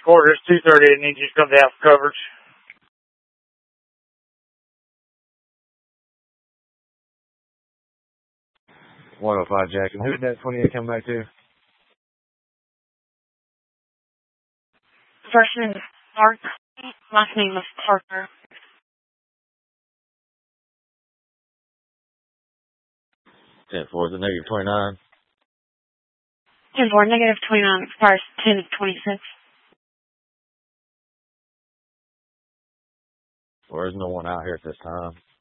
quarter, it's 2:30. I need you to come down for coverage. 105 Jackson. Who did that 28 come back to? First name is Mark. Last name is Parker. 10-4 is a negative 29. 10-4, negative 29, expires 10-26. There's no one out here at this time.